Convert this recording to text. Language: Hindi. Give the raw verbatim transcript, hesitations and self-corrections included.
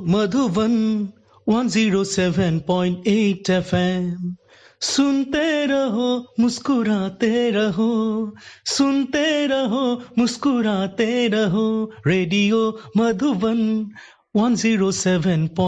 Madhuban one oh seven point eight F M सुनते रहो मुस्कुराते रहो सुनते रहो मुस्कुराते रहो radio Madhuban one oh seven point